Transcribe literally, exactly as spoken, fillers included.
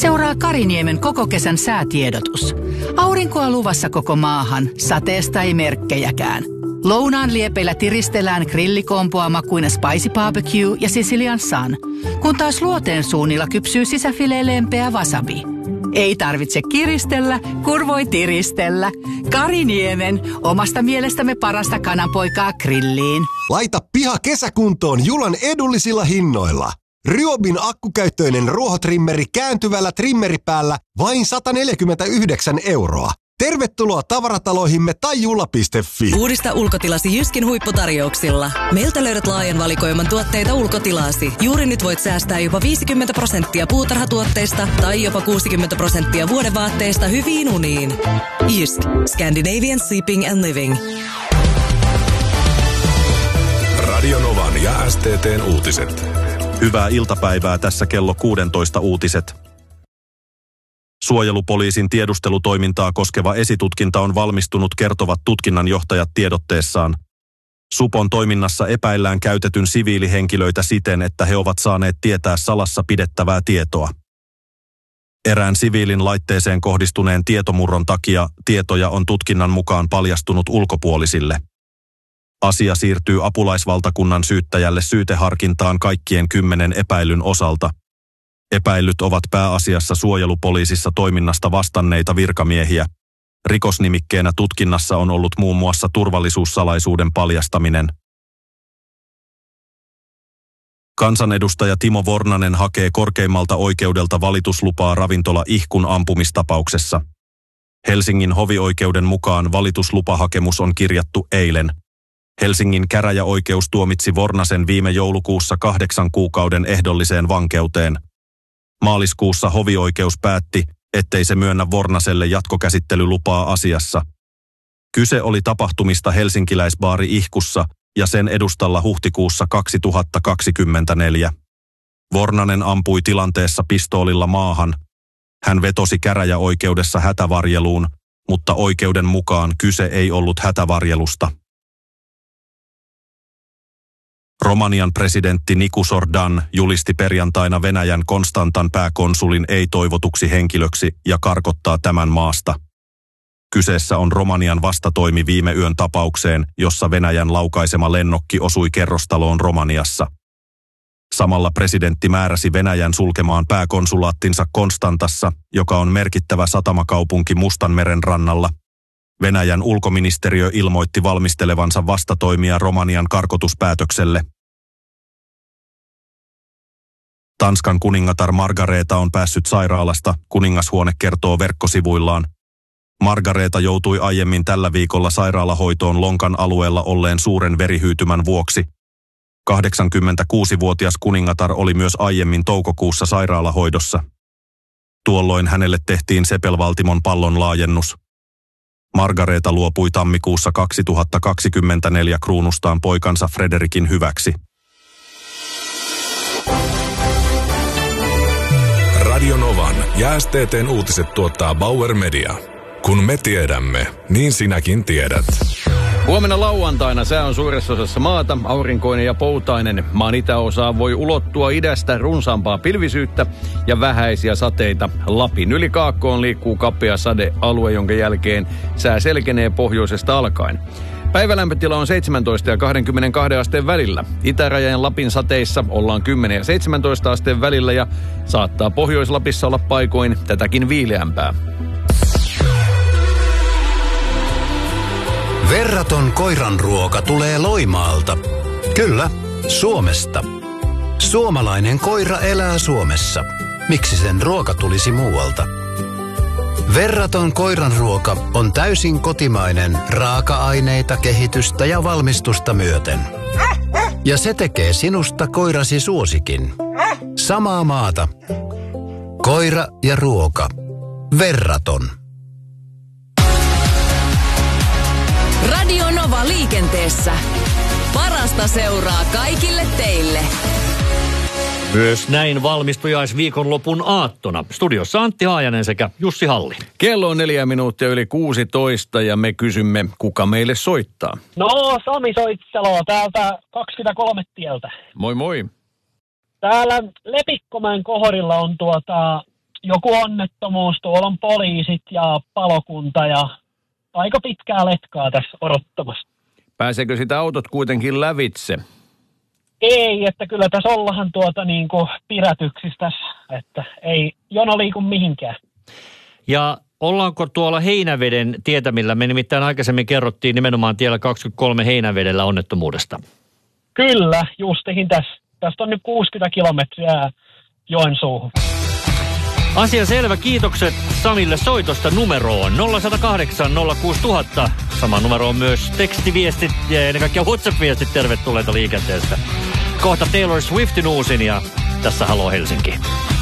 Seuraa Kariniemen koko kesän säätiedotus. Aurinkoa luvassa koko maahan, sateesta ei merkkejäkään. Lounaan liepeillä tiristellään grillikompoa makuina Spicy Barbecue ja Sicilian Sun, kun taas luoteen suunnilla kypsyy sisäfileen lempeä wasabi. Ei tarvitse kiristellä, kun voi tiristellä. Kariniemen, omasta mielestämme parasta kananpoikaa grilliin. Laita piha kesäkuntoon Julan edullisilla hinnoilla. Ryobin akkukäyttöinen ruohotrimmeri kääntyvällä trimmeripäällä vain sata neljäkymmentäyhdeksän euroa. Tervetuloa tavarataloihimme tai jula piste fi. Uudista ulkotilasi Jyskin huipputarjouksilla. Meiltä löydät laajan valikoiman tuotteita ulkotilasi. Juuri nyt voit säästää jopa viisikymmentä prosenttia puutarhatuotteista tai jopa kuusikymmentä prosenttia vuodevaatteista hyviin uniin. Jysk. Scandinavian Sleeping and Living. Radio Novan ja S T T:n uutiset. Hyvää iltapäivää, tässä kello kuusitoista uutiset. Suojelupoliisin tiedustelutoimintaa koskeva esitutkinta on valmistunut, kertovat tutkinnanjohtajat tiedotteessaan. Supon toiminnassa epäillään käytetyn siviilihenkilöitä siten, että he ovat saaneet tietää salassa pidettävää tietoa. Erään siviilin laitteeseen kohdistuneen tietomurron takia tietoja on tutkinnan mukaan paljastunut ulkopuolisille. Asia siirtyy apulaisvaltakunnan syyttäjälle syyteharkintaan kaikkien kymmenen epäilyn osalta. Epäillyt ovat pääasiassa suojelupoliisissa toiminnasta vastanneita virkamiehiä. Rikosnimikkeenä tutkinnassa on ollut muun muassa turvallisuussalaisuuden paljastaminen. Kansanedustaja Timo Vornanen hakee korkeimmalta oikeudelta valituslupaa ravintola Ihkun ampumistapauksessa. Helsingin hovioikeuden mukaan valituslupahakemus on kirjattu eilen. Helsingin käräjäoikeus tuomitsi Vornasen viime joulukuussa kahdeksan kuukauden ehdolliseen vankeuteen. Maaliskuussa hovioikeus päätti, ettei se myönnä Vornaselle jatkokäsittelylupaa asiassa. Kyse oli tapahtumista helsinkiläisbaari Ihkussa ja sen edustalla huhtikuussa kaksituhattakaksikymmentäneljä. Vornanen ampui tilanteessa pistoolilla maahan. Hän vetosi käräjäoikeudessa hätävarjeluun, mutta oikeuden mukaan kyse ei ollut hätävarjelusta. Romanian presidentti Nicu Sordan julisti perjantaina Venäjän Konstantan pääkonsulin ei-toivotuksi henkilöksi ja karkottaa tämän maasta. Kyseessä on Romanian vastatoimi viime yön tapaukseen, jossa Venäjän laukaisema lennokki osui kerrostaloon Romaniassa. Samalla presidentti määräsi Venäjän sulkemaan pääkonsulaattinsa Konstantassa, joka on merkittävä satamakaupunki Mustanmeren rannalla. Venäjän ulkoministeriö ilmoitti valmistelevansa vastatoimia Romanian karkotuspäätökselle. Tanskan kuningatar Margareta on päässyt sairaalasta, kuningashuone kertoo verkkosivuillaan. Margareta joutui aiemmin tällä viikolla sairaalahoitoon lonkan alueella olleen suuren verihyytymän vuoksi. kahdeksankymmentäkuusivuotias kuningatar oli myös aiemmin toukokuussa sairaalahoidossa. Tuolloin hänelle tehtiin sepelvaltimon pallon laajennus. Margareta luopui tammikuussa kaksituhattakaksikymmentäneljä kruunustaan poikansa Frederikin hyväksi. Radio Novan ja S T T:n uutiset tuottaa Bauer Media. Kun me tiedämme, niin sinäkin tiedät. Huomenna lauantaina sää on suuressa osassa maata, aurinkoinen ja poutainen. Maan itäosaan voi ulottua idästä runsaampaa pilvisyyttä ja vähäisiä sateita. Lapin yli Kaakkoon liikkuu kapea sadealue, jonka jälkeen sää selkenee pohjoisesta alkaen. Päivälämpötila on seitsemäntoista ja kaksikymmentäkaksi asteen välillä. Itärajan Lapin sateissa ollaan kymmenen ja seitsemäntoista asteen välillä ja saattaa Pohjois-Lapissa olla paikoin tätäkin viileämpää. Verraton koiranruoka tulee Loimaalta. Kyllä, Suomesta. Suomalainen koira elää Suomessa. Miksi sen ruoka tulisi muualta? Verraton koiranruoka on täysin kotimainen raaka-aineita, kehitystä ja valmistusta myöten. Ja se tekee sinusta koirasi suosikin. Samaa maata. Koira ja ruoka. Verraton. Radio Nova liikenteessä. Parasta seuraa kaikille teille. Myös näin valmistujaisviikonlopun aattona. Studiossa Antti Haajanen sekä Jussi Halli. Kello on neljä minuuttia yli kuusitoista ja me kysymme, kuka meille soittaa. No, Sami soitteloo täältä kaksikymmentäkolme tieltä. Moi moi. Täällä Lepikkomäen kohorilla on tuota joku onnettomuus, tuolla on poliisit ja palokunta ja aika pitkää letkaa tässä odottamassa. Pääseekö sitä autot kuitenkin lävitse? Ei, että kyllä tässä ollaan tuota niin kuin pidätyksissä, että ei jono liiku mihinkään. Ja ollaanko tuolla Heinäveden tietämillä? Me nimittäin aikaisemmin kerrottiin nimenomaan tiellä kaksikymmentäkolme Heinävedellä onnettomuudesta. Kyllä, justihin tässä. Tästä on nyt kuusikymmentä kilometriä Joensuuhun. Asia selvä. Kiitokset Samille soitosta numeroon nolla yksi nolla kahdeksan nolla kuusi nolla nolla nolla. Sama numero on myös tekstiviestit ja ennen kaikkea WhatsApp-viestit tervetulleita liikenteestä. Kohta Taylor Swiftin uusin ja tässä Halo Helsinki.